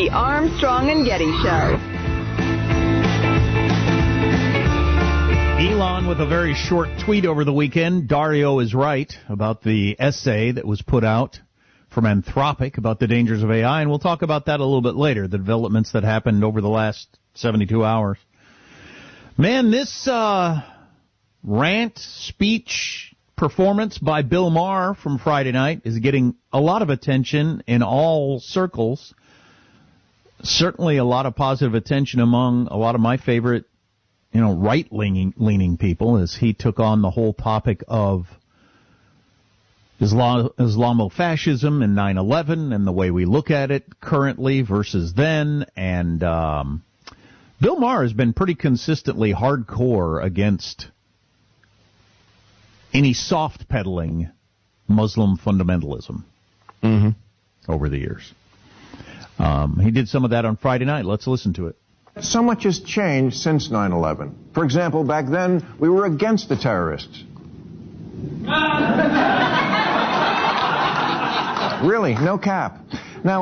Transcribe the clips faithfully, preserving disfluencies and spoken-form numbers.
The Armstrong and Getty Show. Elon with a very short tweet over the weekend. Dario is right about the essay that was put out from Anthropic about the dangers of A I, and we'll talk about that a little bit later, the developments that happened over the last seventy-two hours. Man, this uh, rant, speech, performance by Bill Maher from Friday night is getting a lot of attention in all circles. Certainly a lot of positive attention among a lot of my favorite, you know, right-leaning leaning people as he took on the whole topic of Islam, Islamofascism and nine eleven and the way we look at it currently versus then. And um, Bill Maher has been pretty consistently hardcore against any soft-pedaling Muslim fundamentalism mm-hmm. over the years. Um, he did some of that on Friday night. Let's listen to it. So much has changed since nine eleven. For example, back then, we were against the terrorists. Really, no cap. Now,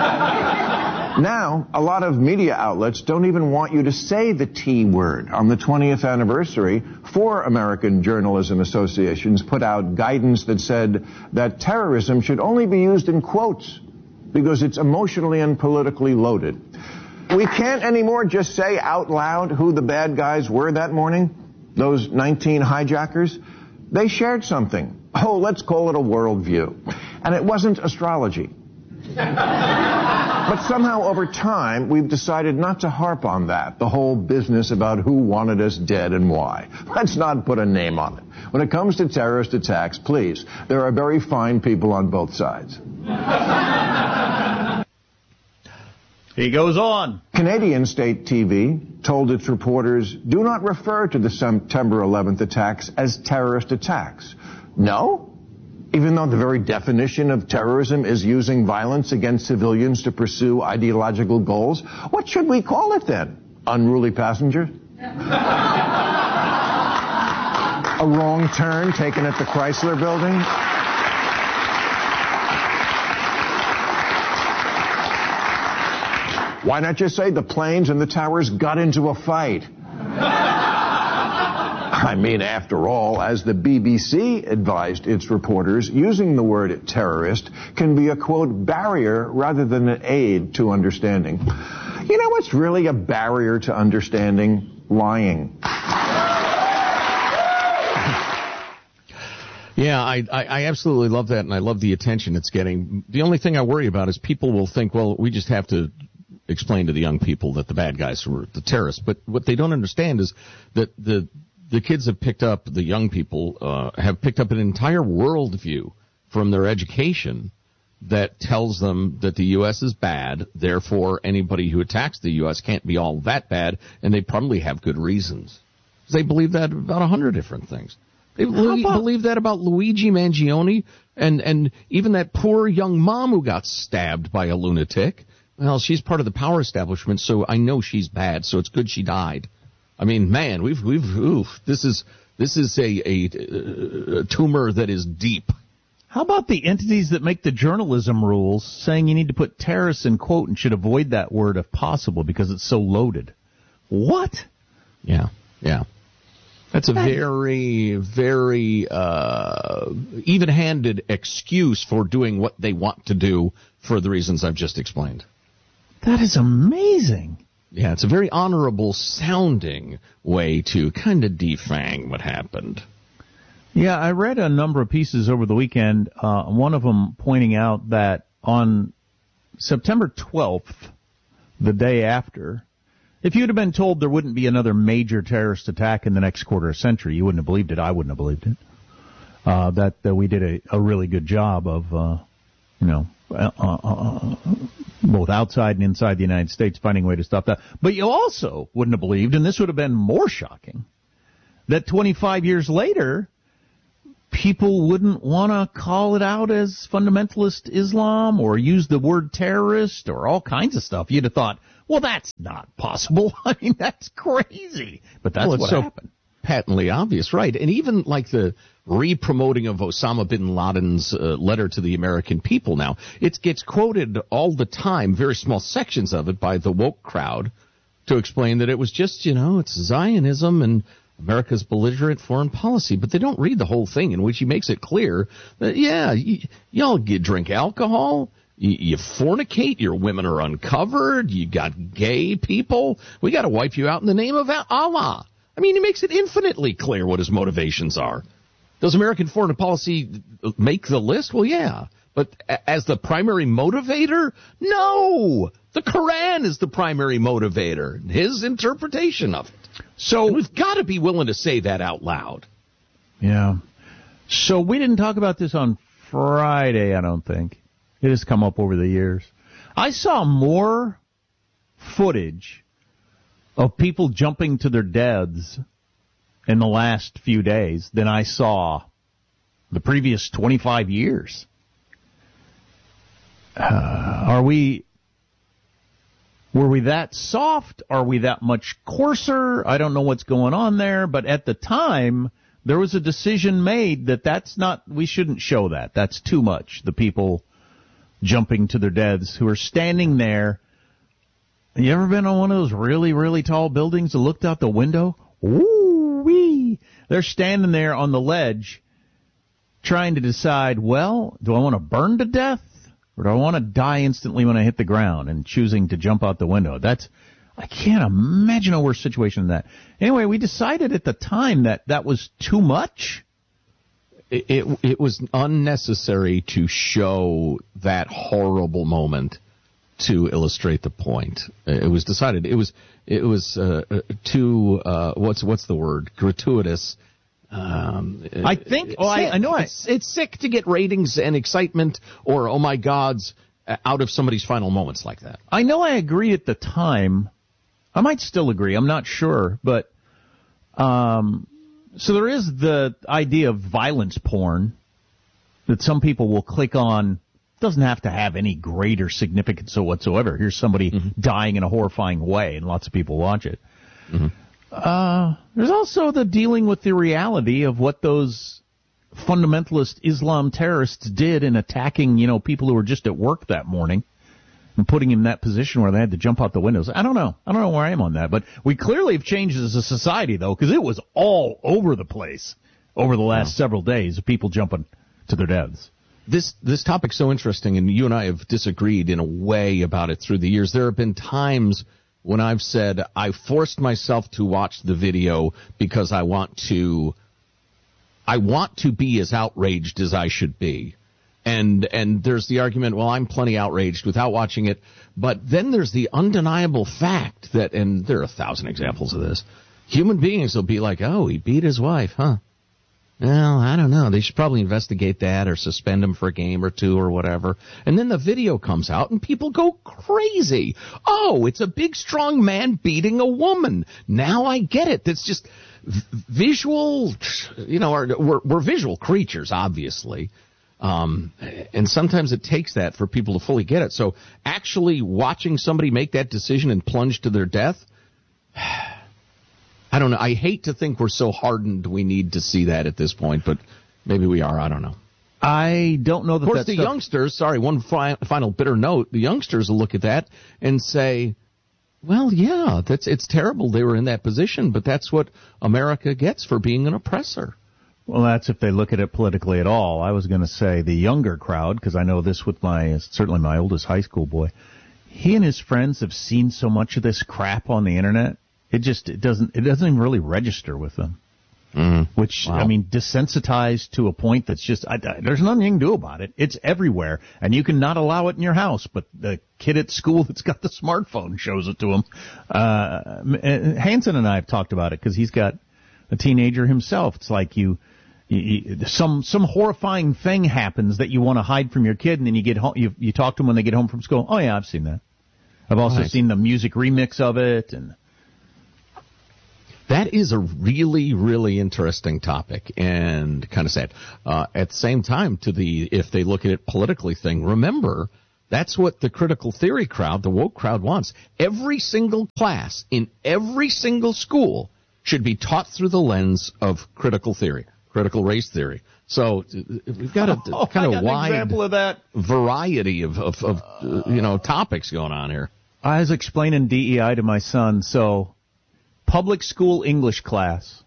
now, a lot of media outlets don't even want you to say the T word. On the twentieth anniversary, four American journalism associations put out guidance that said that terrorism should only be used in quotes because it's emotionally and politically loaded. We can't anymore just say out loud who the bad guys were that morning, those nineteen hijackers. They shared something. Oh, let's call it a worldview. And it wasn't astrology. But somehow over time, we've decided not to harp on that, the whole business about who wanted us dead and why. Let's not put a name on it. When it comes to terrorist attacks, please, there are very fine people on both sides. He goes on. Canadian state T V told its reporters, do not refer to the September eleventh attacks as terrorist attacks. No? Even though the very definition of terrorism is using violence against civilians to pursue ideological goals, what should we call it then? Unruly passengers? A wrong turn taken at the Chrysler Building? Why not just say the planes and the towers got into a fight? I mean, after all, as the B B C advised its reporters, using the word terrorist can be a, quote, barrier rather than an aid to understanding. You know what's really a barrier to understanding? Lying. Yeah, I, I, I absolutely love that, and I love the attention it's getting. The only thing I worry about is people will think, well, we just have to explain to the young people that the bad guys were the terrorists. But what they don't understand is that the the kids have picked up, the young people uh, have picked up an entire worldview from their education that tells them that the U S is bad, therefore anybody who attacks the U S can't be all that bad, and they probably have good reasons. They believe that about a hundred different things. They believe, about- believe that about Luigi Mangione and, and even that poor young mom who got stabbed by a lunatic. Well, she's part of the power establishment, so I know she's bad, so it's good she died. I mean, man, we've, we've, oof, this is, this is a, a, a tumor that is deep. How about the entities that make the journalism rules saying you need to put terrorists in quote and should avoid that word if possible because it's so loaded? What? Yeah, yeah. That's a very, very uh, even-handed excuse for doing what they want to do for the reasons I've just explained. That is amazing. Yeah, it's a very honorable-sounding way to kind of defang what happened. Yeah, I read a number of pieces over the weekend, uh, one of them pointing out that on September twelfth, the day after, if you'd have been told there wouldn't be another major terrorist attack in the next quarter century, you wouldn't have believed it. I wouldn't have believed it. Uh, that, that we did a, a really good job of, uh, you know, uh, uh, both outside and inside the United States finding a way to stop that. But you also wouldn't have believed, and this would have been more shocking, that twenty-five years later, people wouldn't want to call it out as fundamentalist Islam or use the word terrorist or all kinds of stuff. You'd have thought, well, that's not possible. I mean, that's crazy. But that's well, it's what so happened. Patently obvious, right? And even like the re-promoting of Osama bin Laden's uh, letter to the American people now. It gets quoted all the time, very small sections of it, by the woke crowd to explain that it was just, you know, it's Zionism and America's belligerent foreign policy. But they don't read the whole thing, in which he makes it clear that, yeah, y- y'all get, drink alcohol, y- you fornicate, your women are uncovered, you got gay people, we got to wipe you out in the name of Allah. I mean, he makes it infinitely clear what his motivations are. Does American foreign policy make the list? Well, yeah. But as the primary motivator? No! The Quran is the primary motivator. His interpretation of it. So and we've got to be willing to say that out loud. Yeah. So we didn't talk about this on Friday, I don't think. It has come up over the years. I saw more footage of people jumping to their deaths in the last few days than I saw the previous twenty-five years. Uh, are we, were we that soft? Are we that much coarser? I don't know what's going on there, but at the time, there was a decision made that that's not, we shouldn't show that. That's too much. The people jumping to their deaths who are standing there. You ever been on one of those really, really tall buildings and looked out the window? Ooh wee! They're standing there on the ledge trying to decide, well, do I want to burn to death? Or do I want to die instantly when I hit the ground, and choosing to jump out the window? That's, I can't imagine a worse situation than that. Anyway, we decided at the time that that was too much. It, it, it was unnecessary to show that horrible moment to illustrate the point. It was decided. It was, it was, uh, too, uh, what's, what's the word? Gratuitous. Um, I think, oh, I, I know I, it's, it's sick to get ratings and excitement or, oh my gods, out of somebody's final moments like that. I know I agree at the time. I might still agree. I'm not sure. But, um, so there is the idea of violence porn that some people will click on. Doesn't have to have any greater significance whatsoever. Here's somebody mm-hmm. dying in a horrifying way, and lots of people watch it. Mm-hmm. Uh, there's also the dealing with the reality of what those fundamentalist Islam terrorists did in attacking, you know, people who were just at work that morning and putting them in that position where they had to jump out the windows. I don't know. I don't know where I am on that, but we clearly have changed as a society, though, because it was all over the place over the last yeah. several days of people jumping to their deaths. This this topic's so interesting, and you and I have disagreed in a way about it through the years. There have been times when I've said I forced myself to watch the video because I want to I want to be as outraged as I should be. And and there's the argument, well, I'm plenty outraged without watching it. But then there's the undeniable fact that, and there are a thousand examples of this, human beings will be like, oh, he beat his wife, huh? Well, I don't know. They should probably investigate that or suspend him for a game or two or whatever. And then the video comes out and people go crazy. Oh, it's a big, strong man beating a woman. Now I get it. That's just v- visual, you know, we're, we're visual creatures, obviously. Um, and sometimes it takes that for people to fully get it. So actually watching somebody make that decision and plunge to their death, I don't know. I hate to think we're so hardened we need to see that at this point, but maybe we are. I don't know. I don't know that. Of course, that the stuff... youngsters, sorry, one fi- final bitter note, the youngsters will look at that and say, well, yeah, that's it's terrible they were in that position, but that's what America gets for being an oppressor. Well, that's if they look at it politically at all. I was going to say the younger crowd, because I know this with my, certainly my oldest high school boy. He and his friends have seen so much of this crap on the internet. It just it doesn't it doesn't even really register with them, mm-hmm. which wow. I mean desensitized to a point that's just I, I, there's nothing you can do about it. It's everywhere, and you can not allow it in your house. But the kid at school that's got the smartphone shows it to him. Uh, Hanson and I have talked about it because he's got a teenager himself. It's like you, you, you some some horrifying thing happens that you want to hide from your kid, and then you get home. You you talk to them when they get home from school. Oh yeah, I've seen that. I've also right. seen the music remix of it and. That is a really, really interesting topic and kind of sad. Uh, at the same time, to the if they look at it politically thing, remember, that's what the critical theory crowd, the woke crowd, wants. Every single class in every single school should be taught through the lens of critical theory. critical race theory. So we've got a oh, kind of wide example of that. variety of, of, of uh, you know, topics going on here. I was explaining D E I to my son, so public school English class,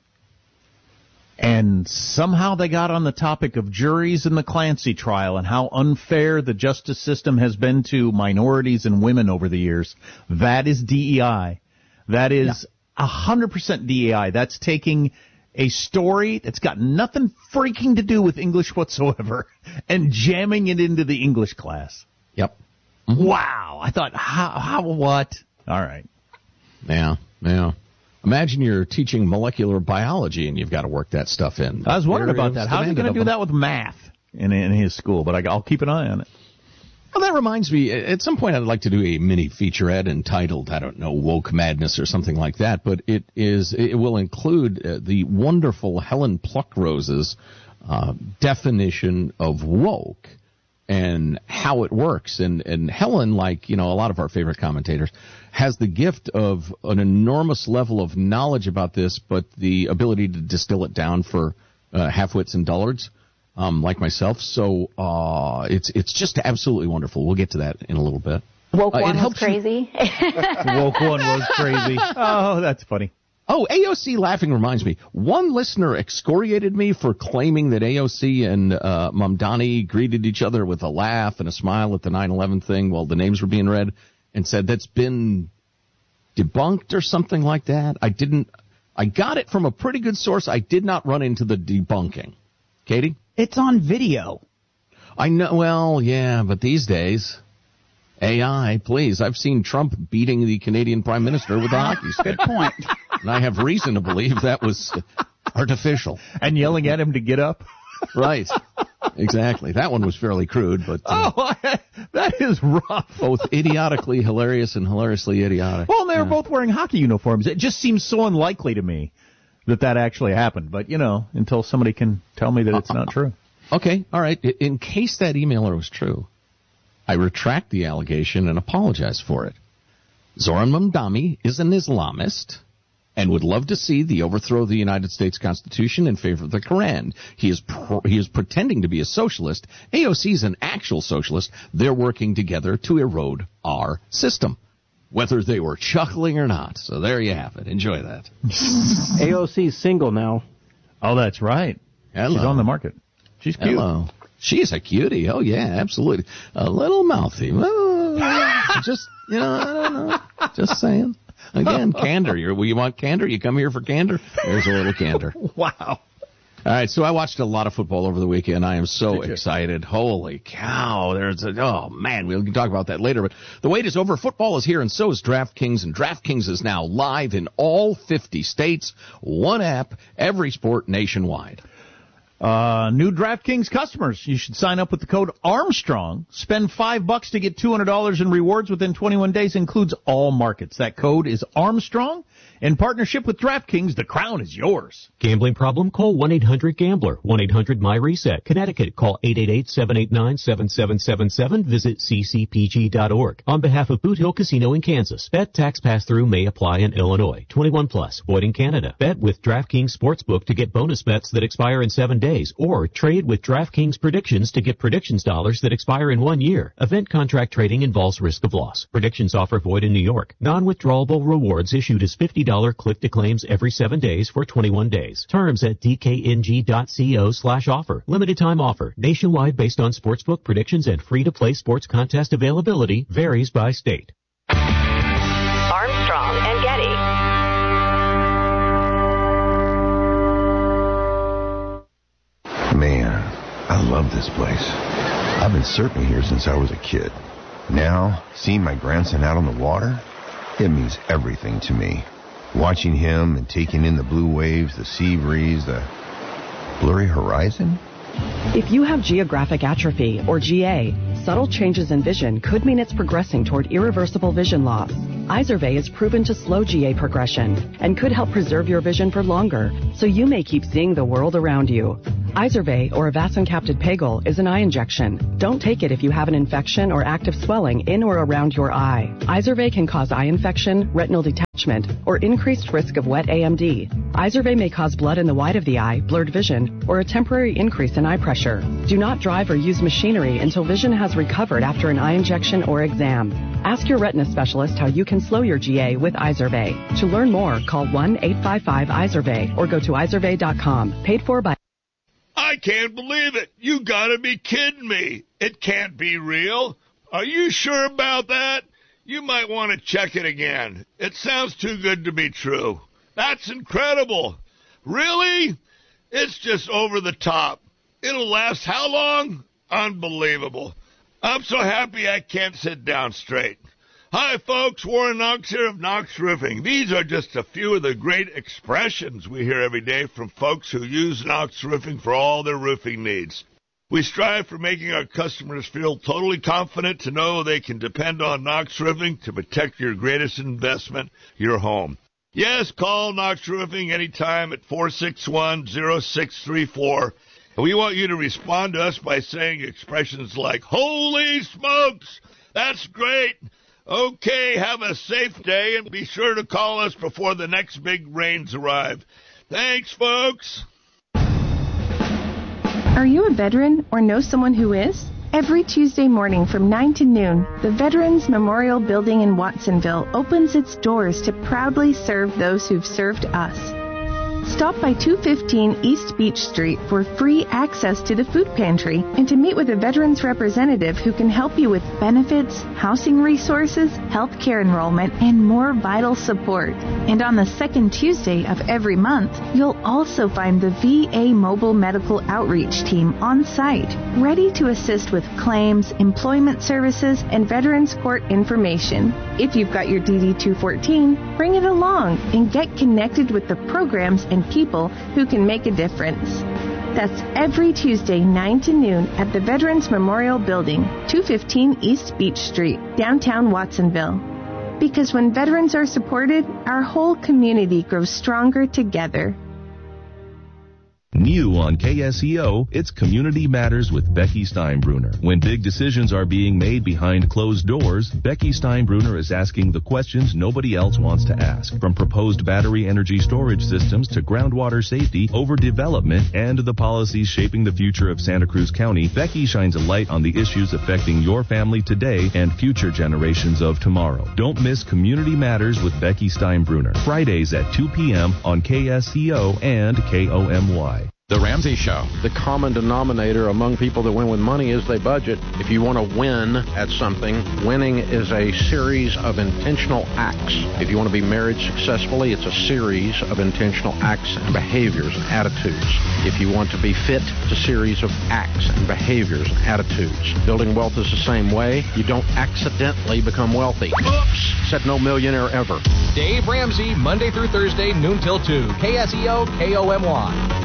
and somehow they got on the topic of juries in the Clancy trial and how unfair the justice system has been to minorities and women over the years. That is D E I. That is a hundred percent D E I. That's taking a story that's got nothing freaking to do with English whatsoever and jamming it into the English class. Yep. Mm-hmm. Wow. I thought, how, how, what? All right. Yeah, yeah. Imagine you're teaching molecular biology and you've got to work that stuff in. I was wondering There about that. How's he going to do them. that with math in, in his school? But I, I'll keep an eye on it. Well, that reminds me, at some point I'd like to do a mini featurette entitled, I don't know, Woke Madness or something like that, but it is, it will include uh, the wonderful Helen Pluckrose's uh, definition of woke and how it works. And, and Helen, like, you know, a lot of our favorite commentators, has the gift of an enormous level of knowledge about this, but the ability to distill it down for uh, half-wits and dullards. Um, like myself, so uh, it's it's just absolutely wonderful. We'll get to that in a little bit. Woke uh, one was crazy. Woke one was crazy. Oh, that's funny. Oh, A O C laughing reminds me. One listener excoriated me for claiming that A O C and uh, Mamdani greeted each other with a laugh and a smile at the nine eleven thing while the names were being read, and said that's been debunked or something like that. I didn't. I got it from a pretty good source. I did not run into the debunking. Katie? It's on video. I know. Well, yeah, but these days, A I, please. I've seen Trump beating the Canadian Prime Minister with a hockey stick. Good point. And I have reason to believe that was artificial. And yelling at him to get up. Right. Exactly. That one was fairly crude, but uh, oh, that is rough. Both idiotically hilarious and hilariously idiotic. Well, they were yeah. both wearing hockey uniforms. It just seems so unlikely to me that that actually happened. But, you know, until somebody can tell me that it's not true. Okay, all right. In case that emailer was true, I retract the allegation and apologize for it. Zoran Mamdani is an Islamist and would love to see the overthrow of the United States Constitution in favor of the Quran. He is pro- he is pretending to be a socialist. A O C is an actual socialist. They're working together to erode our system, whether they were chuckling or not. So there you have it. Enjoy that. A O C's single now. Oh, that's right. Hello. She's on the market. She's cute. Hello. She's a cutie. Oh, yeah, absolutely. A little mouthy. Well, just, you know, I don't know. Just saying. Again, candor. You're, you want candor? You come here for candor? There's a little candor. Wow. All right, so I watched a lot of football over the weekend. I am so excited. Holy cow. There's a, oh, man, we can talk about that later. But the wait is over. Football is here, and so is DraftKings. And DraftKings is now live in all fifty states. One app, every sport nationwide. Uh, new DraftKings customers, you should sign up with the code Armstrong. Spend five bucks to get two hundred dollars in rewards within twenty-one days. Includes all markets. That code is Armstrong. In partnership with DraftKings, the crown is yours. Gambling problem? Call one eight hundred gambler. one eight hundred my reset. Connecticut, call eight eight eight, seven eight nine, seven seven seven seven. Visit c c p g dot org. On behalf of Boot Hill Casino in Kansas, bet tax pass-through may apply in Illinois. twenty-one plus, void in Canada. Bet with DraftKings Sportsbook to get bonus bets that expire in seven days, or trade with DraftKings Predictions to get predictions dollars that expire in one year. Event contract trading involves risk of loss. Predictions offer void in New York. Non-withdrawable rewards issued as fifty dollars click-to-claims every seven days for twenty-one days. Terms at d k n g dot co slash offer. Limited time offer. Nationwide based on sportsbook predictions and free-to-play sports contest availability. Varies by state. Armstrong and Getty. Man, I love this place. I've been surfing here since I was a kid. Now, seeing my grandson out on the water, it means everything to me. Watching him and taking in the blue waves, the sea breeze, the blurry horizon. If you have geographic atrophy, or G A, subtle changes in vision could mean it's progressing toward irreversible vision loss. Izervay is proven to slow G A progression and could help preserve your vision for longer, so you may keep seeing the world around you. Izervay, or avacincaptad pegol, is an eye injection. Don't take it if you have an infection or active swelling in or around your eye. Izervay can cause eye infection, retinal detachment, or increased risk of wet A M D. Izervay may cause blood in the white of the eye, blurred vision, or a temporary increase in eye pressure. Do not drive or use machinery until vision has recovered after an eye injection or exam. Ask your retina specialist how you can slow your G A with Izervay. To learn more, call one eight five five Izervay or go to izervay dot com. Paid for by... I can't believe it. You gotta be kidding me. It can't be real. Are you sure about that? You might want to check it again. It sounds too good to be true. That's incredible. Really? It's just over the top. It'll last how long? Unbelievable. I'm so happy I can't sit down straight. Hi, folks. Warren Knox here of Knox Roofing. These are just a few of the great expressions we hear every day from folks who use Knox Roofing for all their roofing needs. We strive for making our customers feel totally confident to know they can depend on Knox Roofing to protect your greatest investment, your home. Yes, call Knox Roofing anytime at four six one, zero six three four. And we want you to respond to us by saying expressions like, "Holy smokes, that's great. Okay, have a safe day, and be sure to call us before the next big rains arrive." Thanks, folks. Are you a veteran or know someone who is? Every Tuesday morning from nine to noon, the Veterans Memorial Building in Watsonville opens its doors to proudly serve those who've served us. Stop by two fifteen East Beach Street for free access to the food pantry and to meet with a veterans representative who can help you with benefits, housing resources, health care enrollment, and more vital support. And on the second Tuesday of every month, you'll also find the V A Mobile Medical Outreach Team on site, ready to assist with claims, employment services, and Veterans Court information. If you've got your D D two fourteen, bring it along and get connected with the programs and people who can make a difference. That's every Tuesday, nine to noon at the Veterans Memorial Building, two fifteen East Beach Street, downtown Watsonville. Because when veterans are supported, our whole community grows stronger together. New on K S E O, it's Community Matters with Becky Steinbruner. When big decisions are being made behind closed doors, Becky Steinbruner is asking the questions nobody else wants to ask. From proposed battery energy storage systems to groundwater safety, overdevelopment, and the policies shaping the future of Santa Cruz County, Becky shines a light on the issues affecting your family today and future generations of tomorrow. Don't miss Community Matters with Becky Steinbruner. Fridays at two p.m. on K S E O and K O M Y. The Ramsey Show. The common denominator among people that win with money is they budget. If you want to win at something, winning is a series of intentional acts. If you want to be married successfully, it's a series of intentional acts and behaviors and attitudes. If you want to be fit, it's a series of acts and behaviors and attitudes. Building wealth is the same way. You don't accidentally become wealthy. Oops! Said no millionaire ever. Dave Ramsey, Monday through Thursday, noon till two. K S E O, K O M Y.